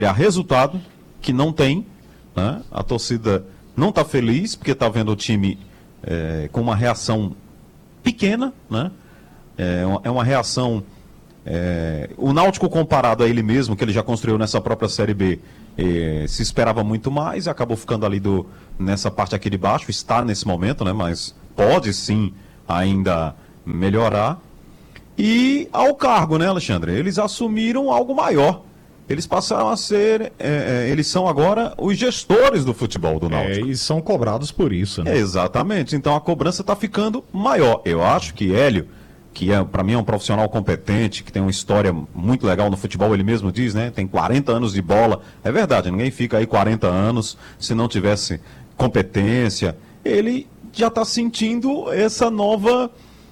a resultado, que não tem, né? A torcida não está feliz, porque está vendo o time com uma reação pequena, né? É uma reação... o Náutico, comparado a ele mesmo, que ele já construiu nessa própria Série B, se esperava muito mais, acabou ficando ali nessa parte aqui de baixo, está nesse momento, né? Mas pode sim ainda melhorar. E ao cargo, né, Alexandre? Eles assumiram algo maior. Eles passaram a ser, eles são agora os gestores do futebol do Náutico. E são cobrados por isso, né? Exatamente, então a cobrança está ficando maior. Eu acho que Hélio, que para mim é um profissional competente, que tem uma história muito legal no futebol, ele mesmo diz, né? Tem 40 anos de bola. É verdade, ninguém fica aí 40 anos se não tivesse competência. Ele já está sentindo essa nova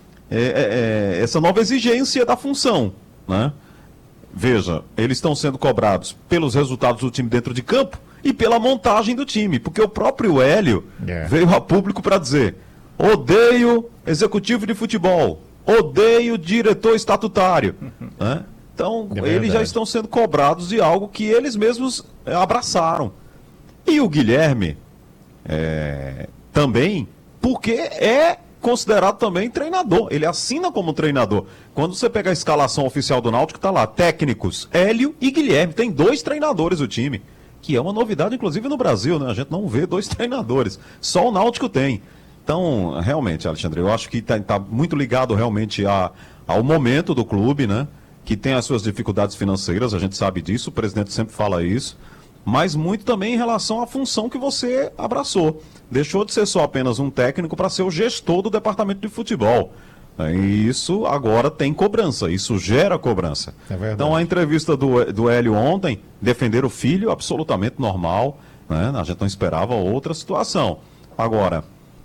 exigência da função, né? Veja, eles estão sendo cobrados pelos resultados do time dentro de campo e pela montagem do time, porque o próprio Hélio veio a público para dizer: odeio executivo de futebol, odeio diretor estatutário, né? Então, eles já estão sendo cobrados de algo que eles mesmos abraçaram. E o Guilherme também, porque é considerado também treinador, ele assina como treinador. Quando você pega a escalação oficial do Náutico, está lá, técnicos, Hélio e Guilherme, tem 2 treinadores do time, que é uma novidade inclusive no Brasil, né? A gente não vê 2 treinadores, só o Náutico tem. Então, realmente, Alexandre, eu acho que está muito ligado realmente ao momento do clube, né? Que tem as suas dificuldades financeiras, a gente sabe disso, o presidente sempre fala isso, mas muito também em relação à função que você abraçou. Deixou de ser só apenas um técnico para ser o gestor do departamento de futebol. E isso agora tem cobrança, isso gera cobrança. É verdade. Então a entrevista do Hélio ontem, defender o filho, absolutamente normal, né? A gente não esperava outra situação. Agora,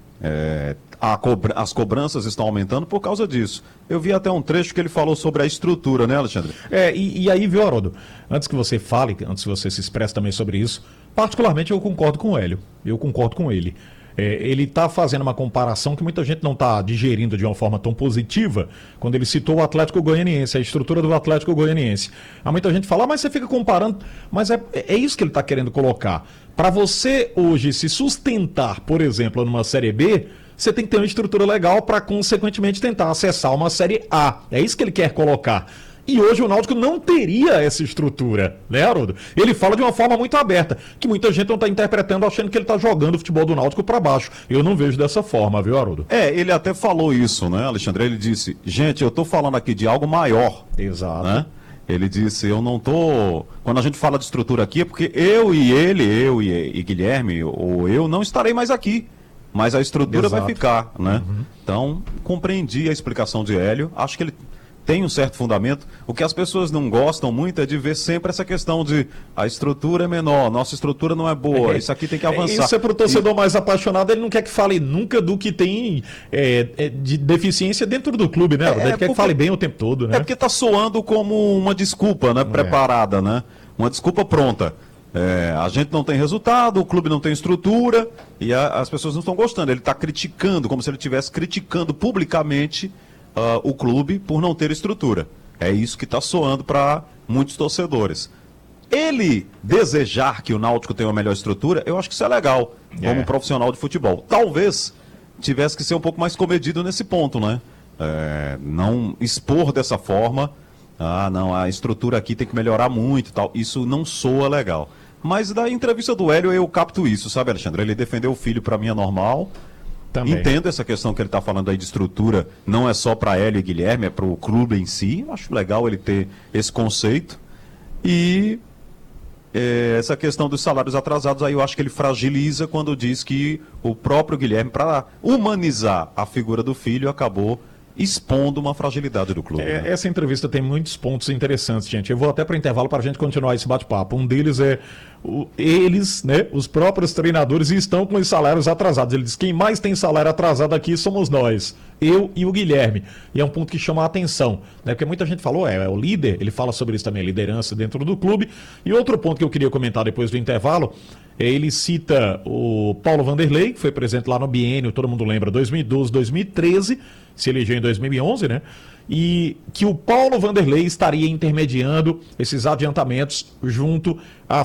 as cobranças estão aumentando por causa disso. Eu vi até um trecho que ele falou sobre a estrutura, né, Alexandre? E aí, viu, Haroldo, antes que você fale, antes que você se expresse também sobre isso, particularmente eu concordo com o Hélio, eu concordo com ele. Ele está fazendo uma comparação que muita gente não está digerindo de uma forma tão positiva, quando ele citou o Atlético Goianiense, a estrutura do Atlético Goianiense. Há muita gente fala, mas você fica comparando, mas é isso que ele está querendo colocar. Para você hoje se sustentar, por exemplo, numa Série B, você tem que ter uma estrutura legal para, consequentemente, tentar acessar uma Série A. É isso que ele quer colocar. E hoje o Náutico não teria essa estrutura, né, Haroldo? Ele fala de uma forma muito aberta, que muita gente não está interpretando achando que ele está jogando o futebol do Náutico para baixo. Eu não vejo dessa forma, viu, Haroldo? Ele até falou isso, né, Alexandre? Ele disse, gente, eu estou falando aqui de algo maior. Exato. Né? Ele disse, eu não tô... Quando a gente fala de estrutura aqui, é porque eu e Guilherme, ou eu, não estarei mais aqui. Mas a estrutura vai ficar, né? Uhum. Então, compreendi a explicação de Hélio. Acho que ele tem um certo fundamento. O que as pessoas não gostam muito é de ver sempre essa questão de a estrutura é menor, nossa estrutura não é boa, isso aqui tem que avançar. Isso é para o torcedor mais apaixonado, ele não quer que fale nunca do que tem de deficiência dentro do clube, né? Ele quer que fale bem o tempo todo, né? É porque está soando como uma desculpa, né? Preparada, né? Uma desculpa pronta. A gente não tem resultado, o clube não tem estrutura e as pessoas não estão gostando. Ele está criticando, como se ele estivesse criticando publicamente o clube por não ter estrutura. É isso que está soando para muitos torcedores. Ele desejar que o Náutico tenha uma melhor estrutura, eu acho que isso é legal, como profissional de futebol. Talvez tivesse que ser um pouco mais comedido nesse ponto, né? Não expor dessa forma, não, a estrutura aqui tem que melhorar muito e tal. Isso não soa legal. Mas da entrevista do Hélio eu capto isso, sabe, Alexandre? Ele defendeu o filho, para mim é normal. Também. Entendo essa questão que ele está falando aí de estrutura, não é só para Hélio e Guilherme, é para o clube em si. Acho legal ele ter esse conceito. E essa questão dos salários atrasados, aí eu acho que ele fragiliza quando diz que o próprio Guilherme, para humanizar a figura do filho, acabou expondo uma fragilidade do clube. Né? Essa entrevista tem muitos pontos interessantes, gente. Eu vou até para o intervalo para a gente continuar esse bate-papo. Um deles é eles, né, os próprios treinadores, estão com os salários atrasados. Ele diz, quem mais tem salário atrasado aqui somos nós, eu e o Guilherme. E é um ponto que chama a atenção, né? Porque muita gente falou, o líder, ele fala sobre isso também, a liderança dentro do clube. E outro ponto que eu queria comentar depois do intervalo, ele cita o Paulo Vanderlei, que foi presente lá no biênio, todo mundo lembra, 2012, 2013, se elegeu em 2011, né? e que o Paulo Vanderlei estaria intermediando esses adiantamentos junto à